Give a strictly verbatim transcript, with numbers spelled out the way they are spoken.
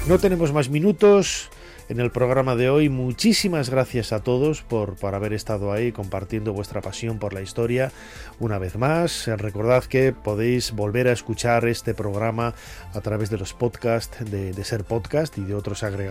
No tenemos más minutos en el programa de hoy. Muchísimas gracias a todos por, por haber estado ahí compartiendo vuestra pasión por la historia una vez más. Recordad que podéis volver a escuchar este programa a través de los podcasts de, de Ser Podcast y de otros agregadores